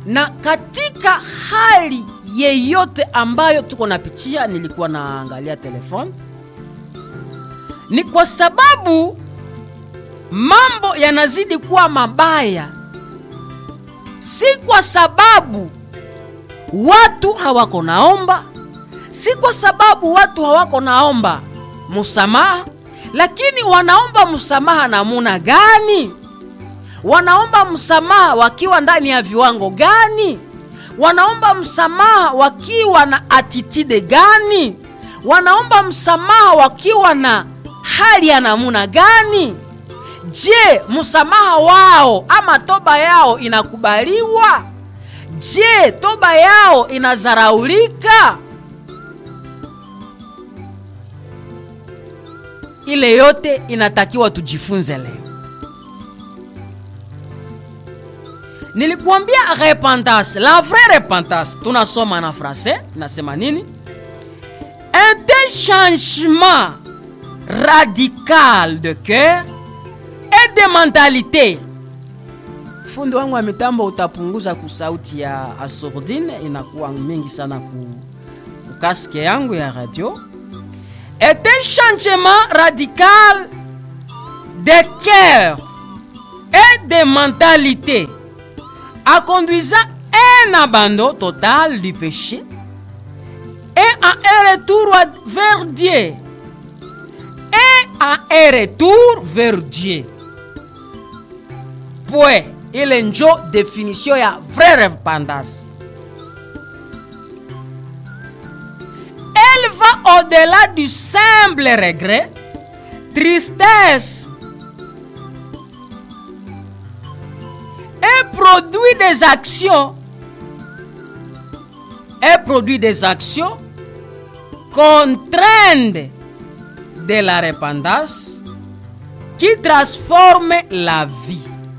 Na katika hali yeyote ambayo tuko napitia, nilikuwa naangalia telefone, ni kwa sababu mambo yanazidi kuwa mabaya. Si kwa sababu watu hawako naomba, si kwa sababu watu hawako naomba msamaha, lakini wanaomba msamaha namuna gani? Wanaomba msamaha wakiwa ndani ya viwango gani? Wanaomba msamaha wakiwa na attitude gani? Wanaomba msamaha wakiwa na hali ya namuna gani? Je, msamaha wao ama toba yao inakubaliwa? Je, toba yao inazaraulika? Ile yote inatakiwa tujifunze leo. Nilikuambia repentance, la vraie repentance. Tunasoma na français, nasema nini? Un tel changement radical de cœur et de mentalité. Fundi wangu wa mitambo utapunguza kusauti ya asordine, inakuwa mingi sana kukaske yangu ya radio. Et un changement radical de cœur et de mentalité, a conduisant un abandon total du péché et un retour vers Dieu. Et un retour vers Dieu. Puis, il y a une définition ya vraie repentance. Elle va au-delà du simple regret, tristesse, et produit des actions contraintes de la repentance qui transforme la vie.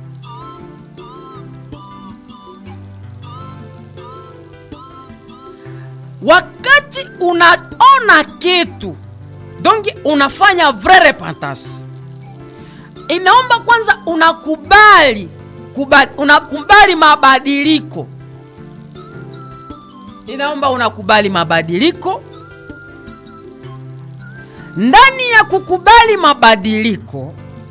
Wakati unaona kitu, donc unafanya vraie repentance, inaomba kwanza unakubali mabadiliko. Inaomba unakubali mabadiliko. Ndani ya kukubali mabadiliko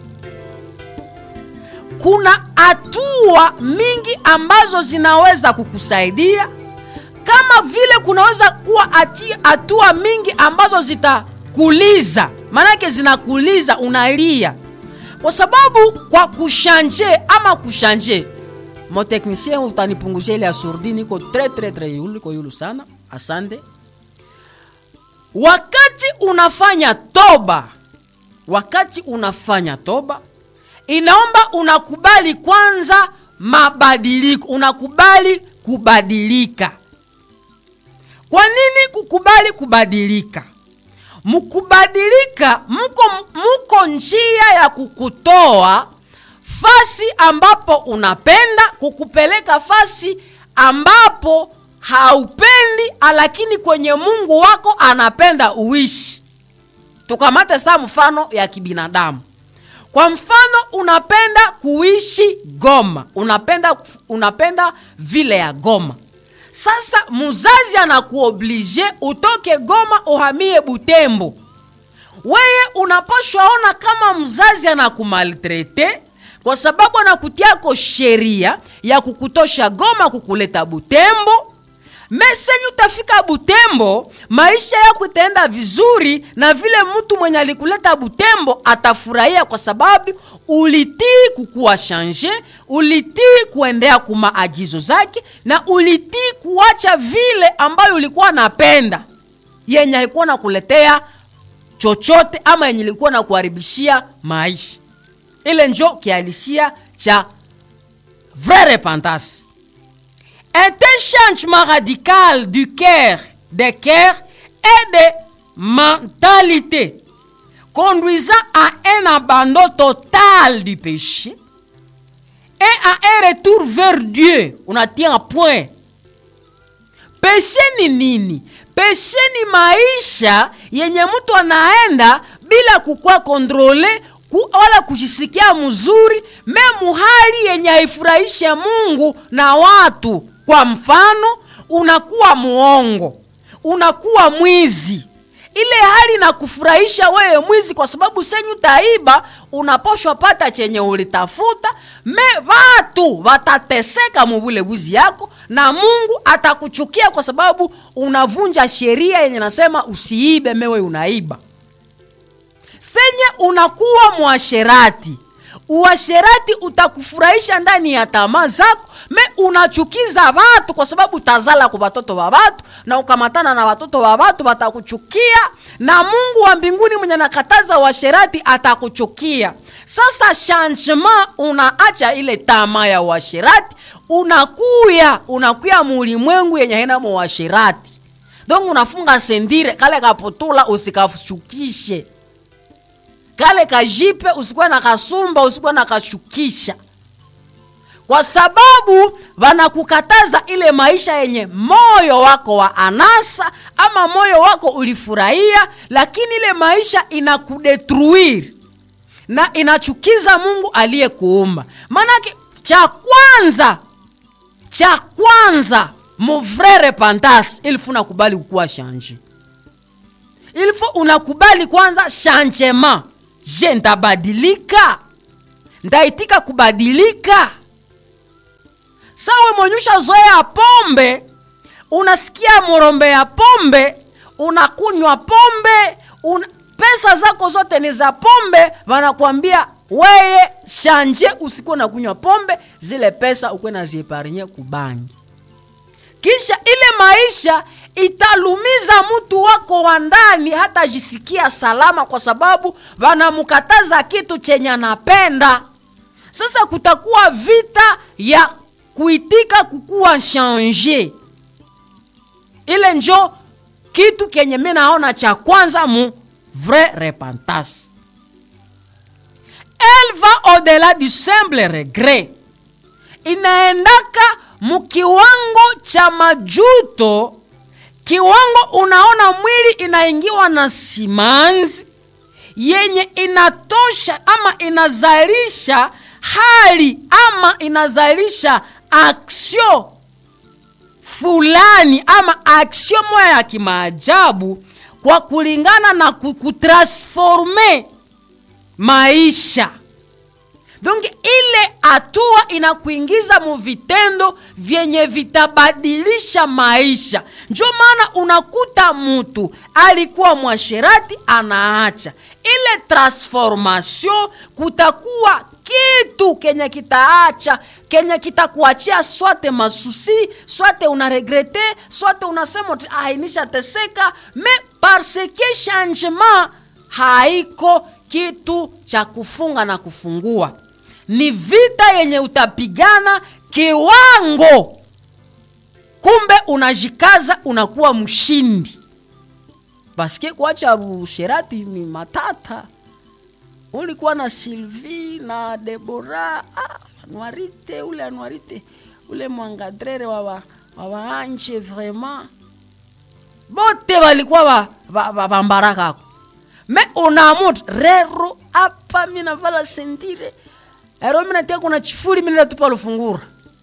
kuna hatua mingi ambazo zinaweza kukusaidia, kama vile kunaweza kuwa hatua mingi ambazo zitakuliza. Manake zinakuliza, unalia. Kwa sababu kwa kushanje ama kushanje, mon technicien utanipunguzia ile asurdini, iko très yulu sana. Asante. Wakati unafanya toba, inaomba unakubali kwanza mabadiliko, unakubali kubadilika. Kwa nini kukubali kubadilika? Mkubadilika muko njia ya kukutoa fasi ambapo unapenda, kukupeleka fasi ambapo haupendi, lakini kwenye Mungu wako anapenda uishi. Tukamate saa mfano ya kibinadamu. Kwa mfano, unapenda kuishi Goma, unapenda vile ya Goma. Sasa mzazi anakuoblige utoke Goma uhamie Butembo. Wewe unapaswa ona kama mzazi anakumaltrete, kwa sababu anakutia kwa sheria ya kukutosha Goma kukuleta Butembo. Mesenyu utafika Butembo, maisha yako itaenda vizuri, na vile mtu mwenye alikuleta Butembo atafurahia, kwa sababu ulitii kukuwa change, ulitii kuendea kumaagizo zake, na ulitii kuacha vile ambayo ulikuwa napenda, yenye haikuwa na kuletea chochote ama yenye ilikuwa na kuharibishia maisha. Ile njo kihalisia cha vraie repentance. Un changement radical du cœur, de cœur et de mentalité, conduisant à un abandon total du péché et à un retour vers Dieu. On a tient un point. Péché ni nini? Péché ni maisha yenye mtu anaenda bila kukua kontrole, wala kujisikia mzuri, memu hali yenye haifurahisha Mungu na watu. Kwa mfano, unakuwa muongo, unakuwa mwizi. Ile hali na kufurahisha wewe mwizi, kwa sababu senyu taiba unaposhwa pata chenye ulitafuta. Watu watateseka mubule wizi yako, na Mungu atakuchukia kwa sababu unavunja sheria yenye nasema usiibe, mewe unaiba. Senye unakuwa muasherati, uasherati utakufurahisha ndani ya tamaa zako, unachukiza watu kwa sababu utazala kwa watoto wa watu, na ukamatana na watoto wa watu watakuchukia, na Mungu wa mbinguni mwenye nakataza uasherati atakuchukia. Sasa changement, unaacha ile tamaa ya uasherati, unakuya mulimwengu yenye haina uasherati. Donc unafunga sendire, kale kapotula usikashukishe, kale kajipe usikuwa na kasumba, usikuwa na kashukisha, kwa sababu wanakukataza ile maisha yenye moyo wako wa anasa ama moyo wako ulifurahia, lakini ile maisha inakudetruire na inachukiza Mungu aliyekuumba. Manake cha kwanza mon vrai repentance, il faut nakubali kuwa changer. Il faut unakubali kwanza changement. Je, ndabadilika? Ndaitika kubadilika? Sawe monyusha zoea pombe, unasikia morombe ya pombe, unakunywa pombe, pesa zako zote ni za pombe, wanakuambia weye shanje usikuwa na kunywa pombe, zile pesa ukwe na zieparnye kubangi. Kisha ile maisha italumiza mtu wako wa ndani, hata jisikia salama kwa sababu wanamukataza kitu chenye anapenda. Sasa kutakuwa vita ya kuitika kukuwa changer. Ile njo kitu kenye mimi naona cha kwanza mu vrai repentance. Elle va au-delà du simple regret. Inaendaka mukiwango cha majuto, kiwango unaona mwili inaingiwa na simanzi yenye inatosha ama inazalisha hali ama inazalisha aksio fulani ama aksio moja ya kimaajabu kwa kulingana na kutransforme maisha. Donc ile hatua inakuingiza mu vitendo vyenye vitabadilisha maisha. Ndio maana unakuta mtu alikuwa mwasherati anaacha. Ile transformation, kutakuwa kitu kenye kitaacha, kenye kitakuachia swate masusi, swate unaregrete, swate unasema ainisha teseka, mais parce que changement haiko kitu cha kufunga na kufungua. Ni vita yenye utapigana kiwango. Kumbe unajikaza, unakuwa mshindi. Baske kuacha usherati ni matata. Ulikuwa na Sylvie na Deborah, Anuarite, ule mwangadrere wa anje vraiment. Bote walikuwa bambaraka. Me unamut rero hapa mimi navala sendire. Ero mimi natia kuna chifuri mimi natupa lufungura.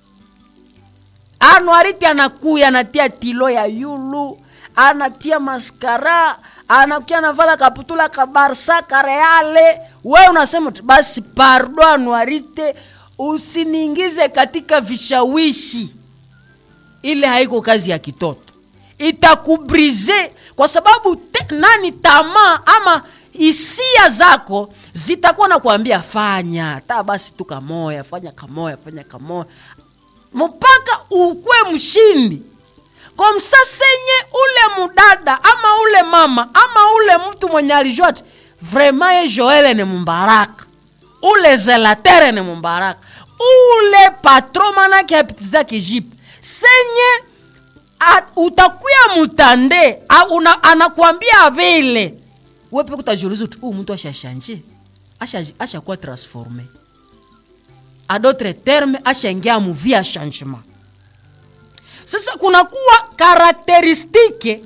Anuarite anakuya anatia tilo ya yulu, anatia maskara, anakuja navala kaputula kabarsa kareale. Wewe unasema basi pardon Anuarite, usiniingize katika vishawishi. Ile haiko kazi ya kitoto. Itakubrize kwa sababu nani tamaa ama hisia zako zitakuwa na kuambia fanya ta basi tu kamoya, fanya kamoya mpaka ukwe mshindi. Kwa msasenye ule mudada ama ule mama ama ule mtu mwenye alijote vraiment Joel ni mbaraka, ule zelatere ni mbaraka, ule patron manake apitiza kijipe senye utakuya mutande anakuambia vile wewe kutajuliza tu mtu ashashanje, ashakuwa transformé. A d'autres termes, ashaingia mu via changement. Sasa kunakuwa karakteristike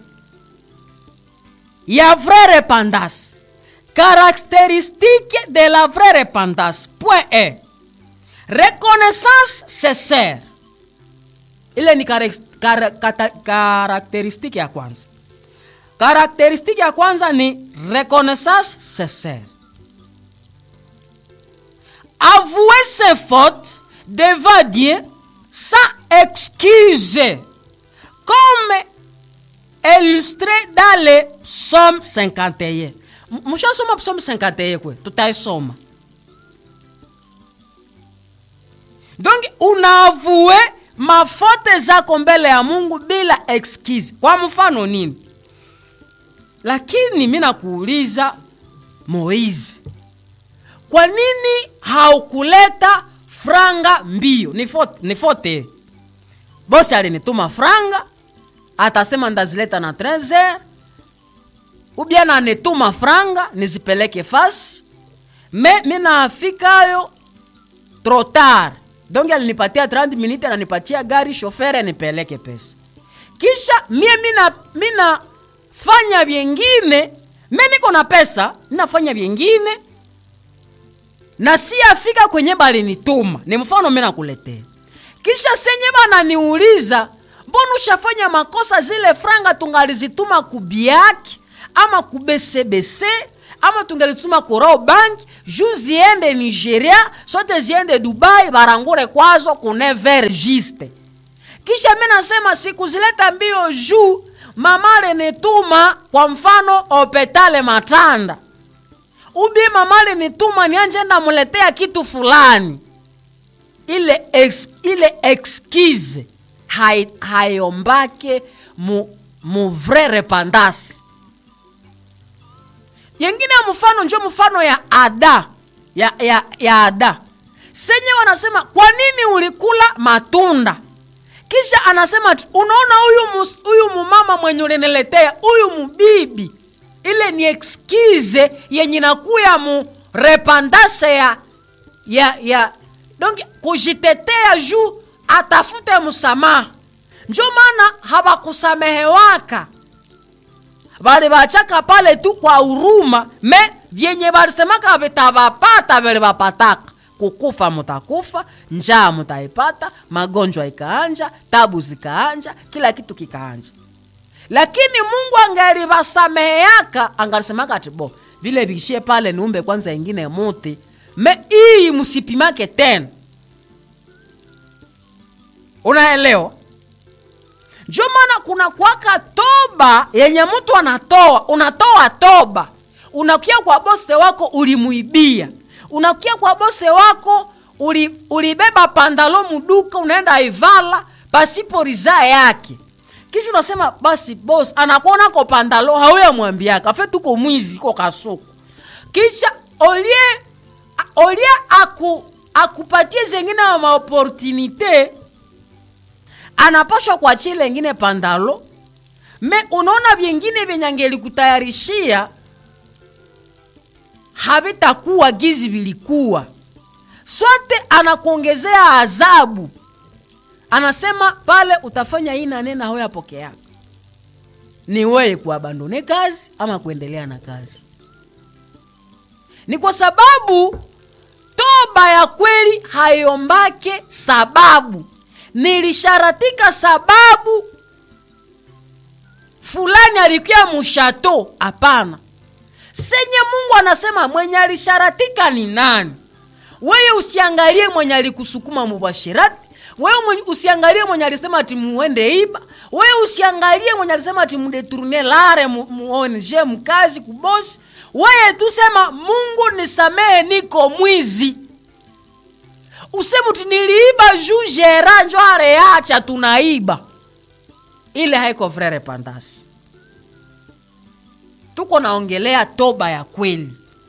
ya vraie repentance. Caractéristique de la vraie repentance. Point 1. Reconnaissance sincère. Ile ni karakteristiki ya kwanza. Karakteristiki ya kwanza ni reconnaissance sincère. Avouer ses fautes devant Dieu sans excuse, comme illustré dans le Psaume 51. Mshasoma Psaume 51 kwe, tutaisoma. Donc unaavue mafote zako mbele ya Mungu bila excuse. Kwa mfano nini? Lakini mimi nakuuliza Moizi, kwa nini haukuleta franga mbio? Ni fote. Bosi alinituma franga, atasema ndazileta na 13h. Ubiana anituma franga nizipeleke fasi. Mimi nafikayo trop tard. Donc alinipatia 30 minutes, ananipatia gari chauffeur nipeleke pesa. Kisha mina fanya vingine, mimi niko na pesa, ninafanya vingine na si afika kwenye bali nituma. Ni mfano mimi nakuletea. Kisha senye bana niuliza, mbona ushafanya makosa zile franga tungalizituma kubiaki ama kubcbc ama tungalizituma ku bank, juu ziende Nigeria, sote ziende Dubai, barangure kwazo kune ver juste. Kisha mimi nasema siku zileta mbio juu mamale nituma kwa mfano hospitali Matanda. Ubi mamale nituma nianje ndamuletea kitu fulani. Ile excuse haiombake mu vrai repentance. Yengine mfano njo mfano ya Ada. Ya Ada. Senye wanasema kwa nini ulikula matunda? Kisha anasema unaona huyu mumama mwenye uliniletea, huyu mubibi. Ile ni excuse yenye nakuya mu repentance ya donc kujitetea juu atafute msamaha. Njo maana habakusamehewaka. Bali bachaka pale tu kwa huruma, me vyenye balisemaka vitabapata vile bapataka. Kukufa mutakufa, njaa mutaipata, magonjwa ikaanja, tabu zikaanja, kila kitu kikaanja. Lakini Mungu angalibasameheyaka, angalisemaka ati bo, vile bishie pale niumbe kwanza ingine muti, me hii musipimake tena. Unaelewa? Ndio maana kuna kuwaka toba yenye mtu anatoa, unatoa toba. Unakia kwa bosi wako ulimuibia. Unakia kwa bosi wako ulibeba pandalo muduka unaenda ivala pasipo ridhaa yake. Kisha unasema basi boss anakuona kwa pandalo hauya mwambiaka afa tuko mwizi kwa kasoko. Kisha olie akupatie zingine ma opportunité, anapashwa kwa chile ngine pandalo. Me unaona vingine venyangeli kutayarishia habitakuwa gizi vilikuwa. Swate anakuongezea adhabu. Anasema pale utafanya hii na nena hoya pokea. Ni wewe kuabandone kazi ama kuendelea na kazi. Ni kwa sababu toba ya kweli haiombake sababu. Nilisharatika sababu fulani alikuwa mushato, hapana. Senye Mungu anasema mwenye alisharatika ni nani? Wewe usiangalie mwenye alikusukuma mubashirati. Wewe usiangalie mwenye alisema ati muende iba. Wewe usiangalie mwenye alisema ati mudetourner lare muonje mkazi kubosi. Wewe tu sema Mungu nisamehe niko mwizi. Usemu ati niliiba juu jera njo areacha tunaiba. Ile haiko vrai repentance. Tuko naongelea toba ya kweli.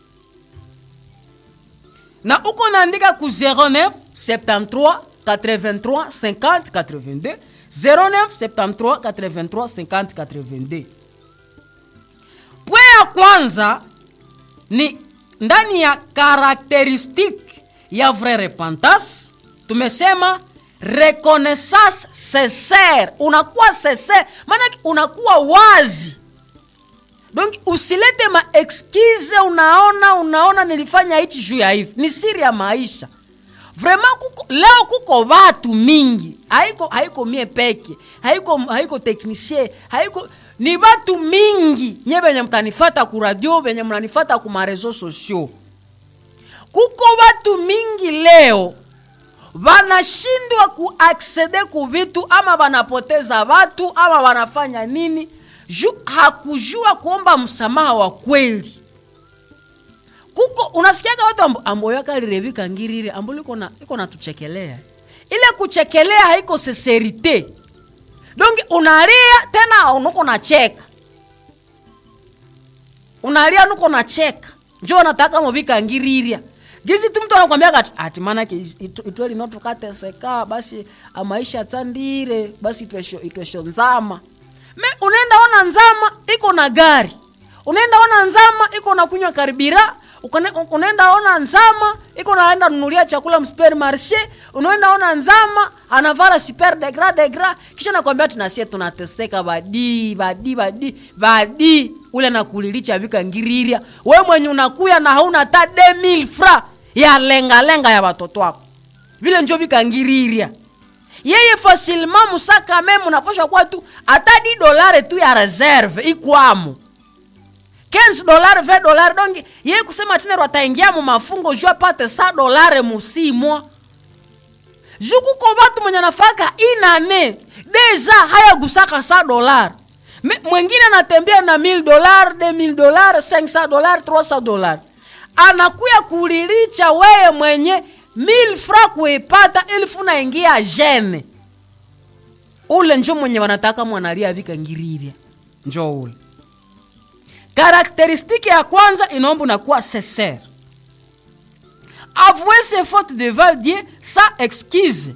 Na uko naandika ku 09 73 83 50 82 09 73 83 50 82. Pwe ya kwanza ni ndani ya karakteristiki ya vrai repentance. Tumesema reconnaissance sincère. Unakuwa sincère, maana unakuwa wazi. Donc usilete ma excuse unaona nilifanya hichi juu ya hivi. Ni siri ya maisha. Vraiment leo kuko watu mingi, haiko mie peke, haiko technicien, ni watu mingi nye benye mtanifata ku radio, benye mnanifata ku marezo sociaux. Kuko watu mingi leo wanashindwa kuaccede ku vitu, ama wanapoteza watu, ama wanafanya nini hakujua kuomba msamaha wa kweli. Kuko unasikiaga watu amboyo kalirevika ngirire ambuli iko na tuchekelea. Ile kuchekelea haiko sincerite. Donc unalia tena unuko na cheka. Unalia nuko na cheka. Njoo nataka mubika ngiriria. Gizi tu mtu anakuambia ati maana itweli notukate seka basi amaisha tsandire basi itwesho nzama. Unaenda ona nzama iko na gari. Unaenda ona nzama iko na kunywa karibira. Unaenda ona nzama iko naenda nunulia chakula msupermarché. Unaenda ona nzama anavala super degra kisha nakwambia tunasie tunateseka badi ule nakulilicha vika ngiriria. Wewe mwenye unakuya na hauna hata 2000 francs ya lenga ya watoto wako. Vile njoo vika ngiriria. Yeye facilement musaka meme unaposha kwa tu hata $10 tu ya reserve ikwamo. $15 $20 donc yeye kusema tena wataingia mu mafungo jua pate $100 musimo. Juku ko watu mwenye nafaka inane deja haya gusaka $100. Mwingine anatembea na $1000, $2000, $500, $300. Anakuya kulilicha wewe mwenye 1000 francs kuipata 1000 unaingia jene. Ule njo mwenye wanataka mwanalia vika ngiriria. Njo ule. Caractéristique ya kwanza inaomba unakuwa sincère. Avouer ses fautes devant Dieu sans excuse.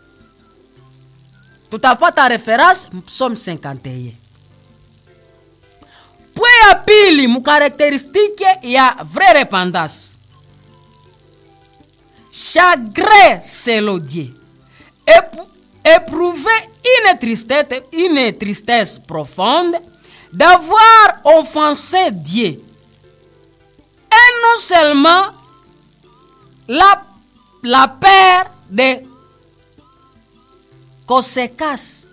Tutapata référence Psaume 51. Point ya pili mu caractéristique ya vraie repentance. Chagrin selon Dieu. Éprouver une tristesse profonde d'avoir offensé Dieu. Et non seulement la peur des conséquences.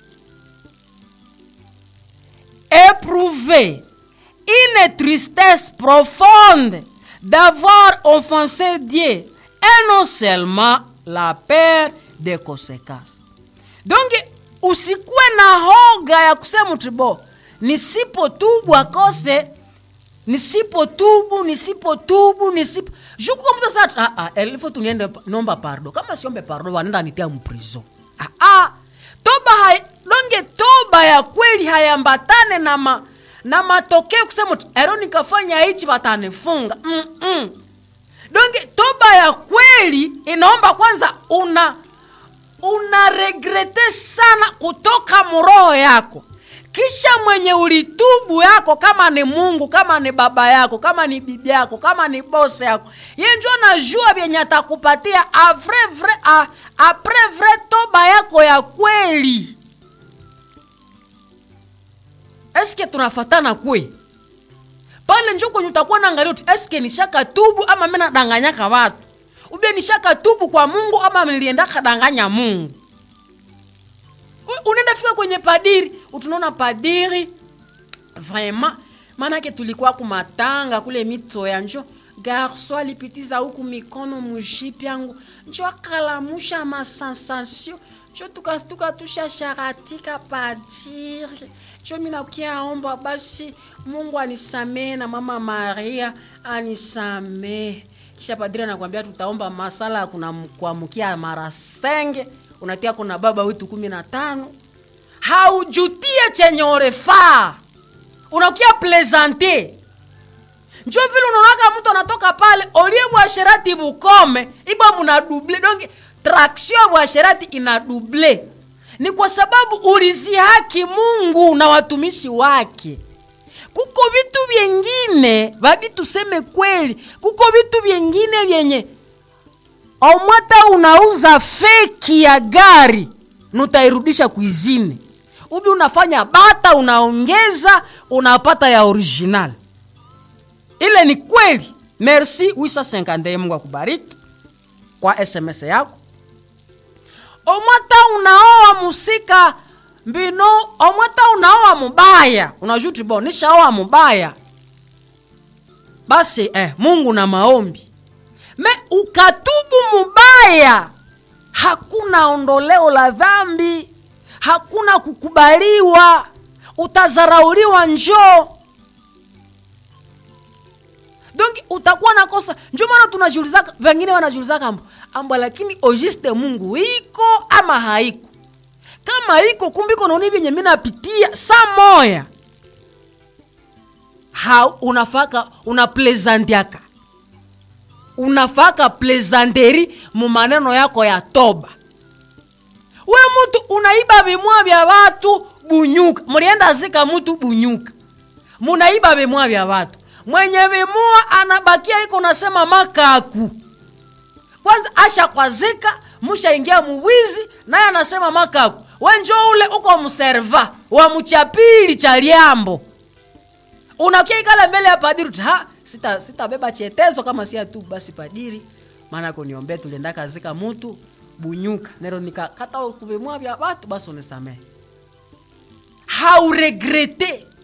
Éprouver une tristesse profonde d'avoir offensé Dieu. Et non seulement la peur des conséquences. Donc, usikuwe na hoga ya kusema mtibo nisipotubu akose nisipotubu juko mtu sasa elifo tuniende nomba pardon kama siombe pardon wanaenda nitia mprison toba toba ya kweli hayambatane na matokeo kusema ero nikafanya hichi watanifunga donc toba ya kweli inaomba kwanza una regrete sana kutoka muroho yako. Kisha mwenye ulitubu yako kama ni Mungu, kama ni baba yako, kama ni bibi yako, kama ni boss yako. Yeye ndio anajua vyenye atakupatia après vrai toba yako ya kweli. Eske tunafatana kwe? Pale njoo kwenye utakuwa naangalia eske nishaka tubu ama mimi nadanganyaka watu. Ube nishaka tubu kwa Mungu ama nilienda kadanganya Mungu. Unaenda fika kwenye padiri, utunaona padiri vraiment manake tulikuwa kumatanga kule mito ya njo garso alipitiza huku mikono mushipi yangu njo akalamusha ma sensation njo tukastuka tushasharatika padiri njo mina ukiaomba basi Mungu anisamee na mama Maria anisamee. Kisha padri anakuambia tutaomba masala kuna kuamkia mara 5 unatia kuna baba wetu 15 haujutie chenye orefa unakia plaisanter. Njoo vile unaona mtu anatoka pale olie mwasherati bukome ibo muna double donc traction mwasherati ina double. Ni kwa sababu ulizihaki Mungu na watumishi wake. Kuko vitu vingine babi tuseme kweli, kuko vitu vingine vyenye omata unauza feki ya gari nutairudisha kuizini. Ubi unafanya bata unaongeza unapata ya original. Ile ni kweli. Merci 850 Mungu akubariki kwa SMS yako. omwata unaoa musika mbino, omwata unaoa mubaya, unajuti bo nishaoa mubaya. Basi Mungu na maombi. Me ukatubu mubaya, hakuna ondoleo la dhambi, hakuna kukubaliwa, utazarauliwa njoo. Donc utakuwa na kosa. Njoo maana tunajiulizaka, wengine wanajiulizaka ambo lakini ojiste Mungu iko ama haiko? Kama iko kumbiko noni vyenye mimi napitia saa moya. Una plezandiaka. Unafaka plezanderi mu maneno yako ya toba. We mtu unaiba bimwa vya watu bunyuka. Mlienda zika mtu bunyuka. Munaiba bimwa vya watu. Mwenye bimwa anabakia iko nasema makaku. Kwanza asha kwa zika, musha ingia muwizi, naye anasema makaku. Wenjo ule uko mserva, wa mchapili cha liambo. Unakia ikala mbele ya padiri, sita beba chetezo kama siya tu basi padiri. Maana kuniombe tulienda kazika mtu bunyuka. Nero nikakata kubemwa vya watu basi unisamehe. Hauregrete.